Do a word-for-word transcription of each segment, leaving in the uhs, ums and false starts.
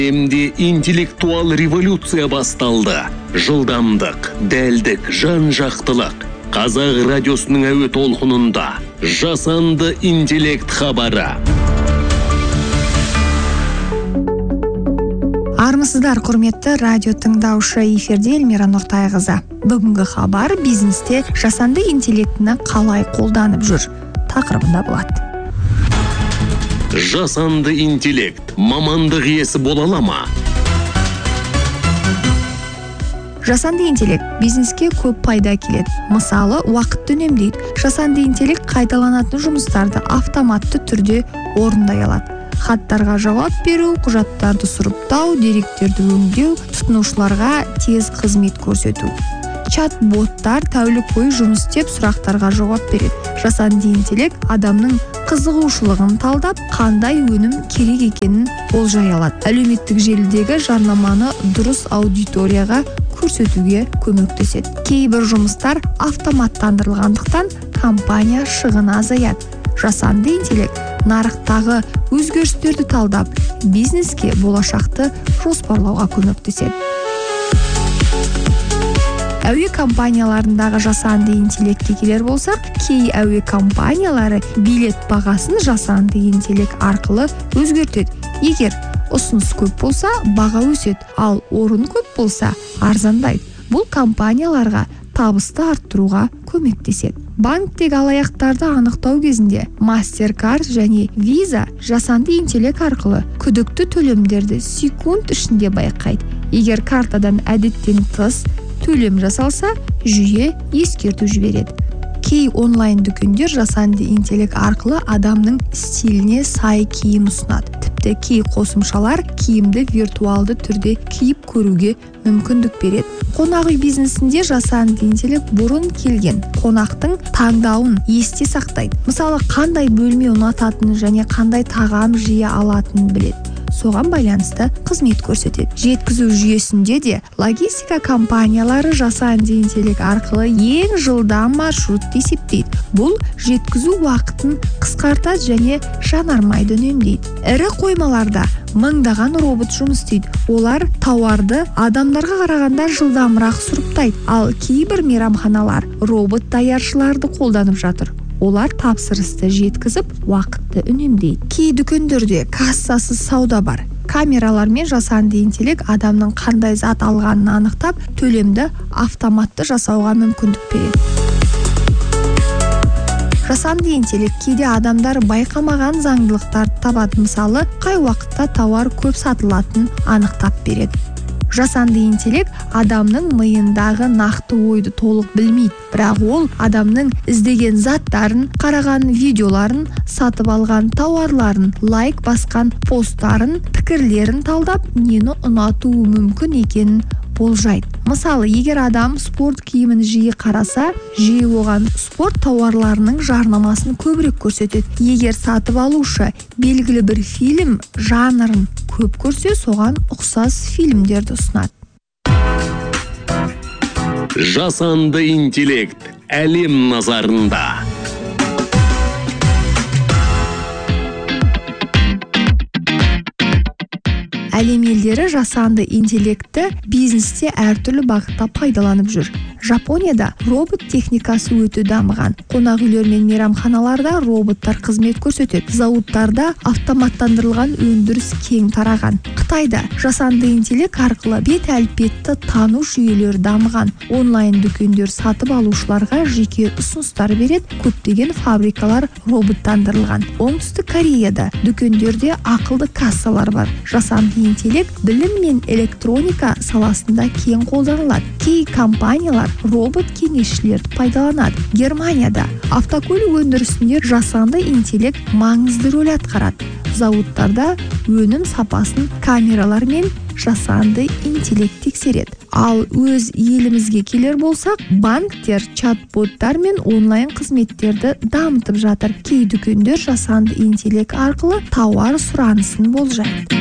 Эмди интеллектуал революция басталды. Жылдамдык, дәлдік, жан-жақтылық. Қазақ радиосының әуе толқынында жасанды интеллект хабары. Армысыздар, құрметті радио тыңдаушы, эфирде Эльмира Нұртайқызы. Бүгінгі хабар бизнесте жасанды интеллектіні қалай қолданып жүр тақырыбында болады. Жасанды интеллект мамандық иесі бола ала ма? Жасанды интеллект бизнеске көп пайда келеді. Мысалы, уақытты үнемдейді. Жасанды интеллект қайталанатын жұмыстарды автоматты түрде орындай алады. Хаттарға жауап беру, құжаттарды сұрыптау, деректерді өңдеу, тұтынушыларға тез қызмет көрсету. Чат-боттар тәулік бойы жұмыс істеп сұрақтарға жауап береді. Жасанды интеллект адамның қызығушылығын талдап, қандай өнім керек екенін болжай алады. Әлеуметтік желідегі жарнаманы дұрыс аудиторияға көрсетуге көмектеседі. Кейбір жұмыстар автоматтандырылғандықтан компания шығыны азаяды. Жасанды интеллект нарықтағы өзгерістерді талдап, бизнеске болашақты жоспарлауға көмектеседі. Әуе компанияларындағы жасанды интеллектке келер болсақ, кей әуе компаниялары билет бағасын жасанды интеллект арқылы өзгертеді. Егер ұсыныс көп болса, баға өседі, ал орын көп болса, арзандайды. Бұл компанияларға табысты арттыруға көмектеседі. Банктегі алаяқтарды анықтау кезінде MasterCard және Visa жасанды интеллект арқылы күдікті төлемдерді секунд ішінде байқайды. Егер картадан әдеттен тыс төлем жасалса, жүйе ескерту жібереді. Кей онлайн дүкендер жасанды интеллект арқылы адамның стиліне сай киім ұсынады. Тіпті кей қосымшалар киімді виртуалды түрде киіп көруге мүмкіндік береді. Қонақ үй бизнесінде жасанды интеллект бұрын келген қонақтың таңдауын есте сақтайды. Мысалы, қандай бөлме ұнататынын және қандай тағам жиі алатынын біледі. Соған байланысты қызмет көрсетеді. Жеткізу жүйесінде де логистика компаниялары жасанды интеллект арқылы ең жылдам маршрут есептейді. Бұл жеткізу уақытын қысқартады және жанармайды үнемдейді. Ірі қоймаларда мыңдаған робот жұмыс істейді. Олар тауарды адамдарға қарағанда жылдамырақ сұрыптайды. Ал кейбір мейрамханалар робот даяршыларды қолданып жатыр. Олар тапсырысты жеткізіп, уақытты үнемдейді. Кей дүкендерде кассасыз сауда бар. Камералармен жасанды интеллект адамның қандай зат алғанын анықтап, төлемді автоматты жасауға мүмкіндік береді. Жасанды интеллект кейде адамдар байқамаған заңдылықтарды табады. Мысалы, қай уақытта тауар көп сатылатынын анықтап береді. Жасанды интеллект адамның миындағы нақты ойды толық білмейді, бірақ ол адамның іздеген заттарын, қараған видеоларын, сатып алған тауарларын, лайк басқан посттарын, пікірлерін талдап, нені ұнатуы мүмкін екенін болжайды. Мысалы, егер адам спорт киімін жиі қараса, жиі оған спорт тауарларының жарнамасын көбірек көрсетеді. Егер сатып алушы белгілі бір фильм жанрын көп көрсе, соған ұқсас фильмдерді ұсынады. Жасанды интеллект әлем назарында. Әлем елдері жасанды интеллектті бизнесте әртүрлі бағытта пайдаланып жүр. Жапонияда робот техникасы өте дамыған. Қонақ үйлер мен мейрамханаларда роботтар қызмет көрсетеді. Зауыттарда автоматтандырылған өндіріс кең тараған. Қытайда жасанды интеллект арқылы бет әлпетті тану жүйелері дамыған. Онлайн дүкендер сатып алушыларға жеке ұсыныстар береді. Көптеген фабрикалар роботтандырылған. Оңтүстік Кореяда дүкендерде ақылды кассалар бар. Жасанды интеллект білім мен электроника саласында кең қолданылады. Кей компаниялар робот кеңесшілерді пайдаланады. Германияда автокөлік өндірісінде жасанды интеллект маңызды рөл атқарады. Зауыттарда өнім сапасын камералар мен жасанды интеллект тексереді. Ал өз елімізге келер болсақ, банктер чат-боттар мен онлайн қызметтерді дамытып жатыр. Кей дүкендер жасанды интеллект арқылы тауар сұранысын болжайды.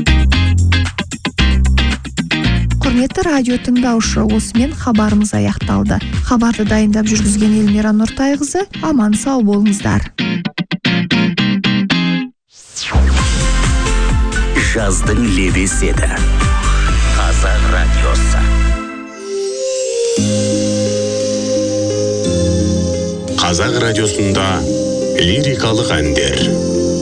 Құрметті радио тыңдаушы, осымен хабарымыз аяқталды. Хабарды дайындап жүргізген Эльмира Нұртайқызы, аман сау болыңыздар. жаздың лебесі еді. Қазақ радиосы. Қазақ радиосында лирикалық әндер.